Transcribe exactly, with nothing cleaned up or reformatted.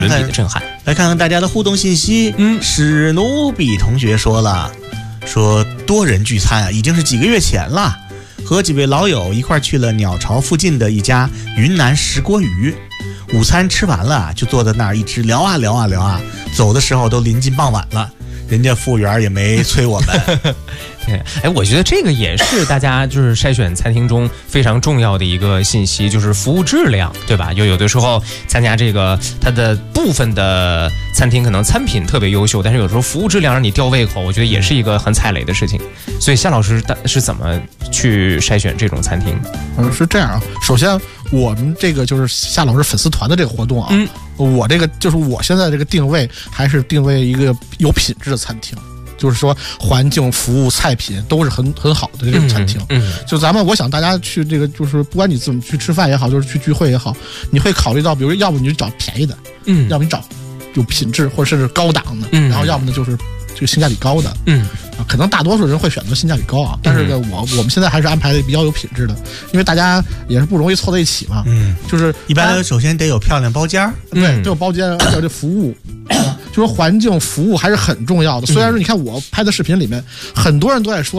伦理的震撼。 来看看大家的互动信息。 嗯， 史努比同学说了，说多人聚餐啊，已经是几个月前了，和几位老友一块去了鸟巢附近的一家云南石锅鱼。午餐吃完了，就坐在那儿一直聊啊聊啊聊啊，走的时候都临近傍晚了，人家服务员也没催我们。 对，哎，我觉得这个也是大家就是筛选餐厅中非常重要的一个信息，就是服务质量，对吧？有有的时候参加这个，它的部分的餐厅可能餐品特别优秀，但是有时候服务质量让你吊胃口，我觉得也是一个很踩雷的事情。所以夏老师是怎么去筛选这种餐厅？ 嗯，是这样啊。首先，我们这个就是夏老师粉丝团的这个活动啊， 嗯， 我这个就是我现在这个定位还是定位一个有品质的餐厅。就是说，环境、服务、菜品都是很很好的这种餐厅。 嗯，嗯就咱们，我想大家去这个，就是不管你怎么去吃饭也好，就是去聚会也好，你会考虑到，比如要不你就找便宜的， 嗯， 要不你找有品质或者是高档的， 嗯， 然后要么呢就是这个性价比高的， 嗯， 啊，可能大多数人会选择性价比高啊，但是呢，我我们现在还是安排的比较有品质的，因为大家也是不容易凑在一起嘛。 嗯， 就是一般首先得有漂亮包间， 对，得有包间，还有这服务。就是环境服务还是很重要的。虽然说你看我拍的视频里面，很多人都在说